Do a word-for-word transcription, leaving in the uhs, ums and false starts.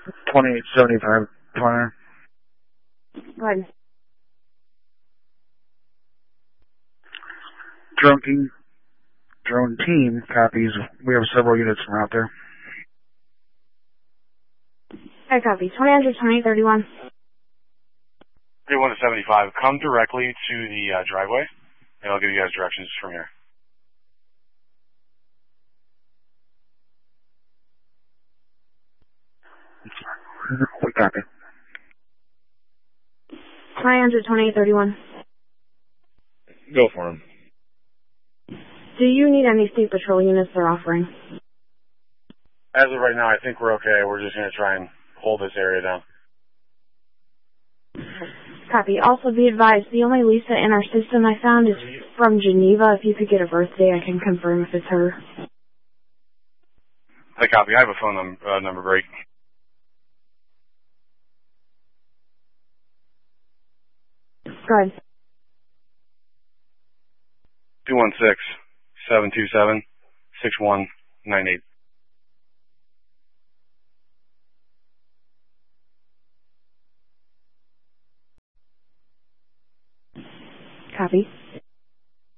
twenty-eight seventy-five, Planner. Go ahead. Drone team, drone team copies. We have several units from out there. I copy. twenty hundred, twenty thirty-one. thirty-one to seventy-five. Come directly to the uh, driveway, and I'll give you guys directions from here. We copy. twenty hundred, twenty thirty-one. Go for him. Do you need any state patrol units they're offering? As of right now, I think we're okay. We're just going to try and hold this area down. Copy. Also be advised, the only Lisa in our system I found is from Geneva. If you could get a birthday, I can confirm if it's her. I copy. I have a phone num uh, number break. Go ahead. two one six, seven two seven, six one nine eight. Copy.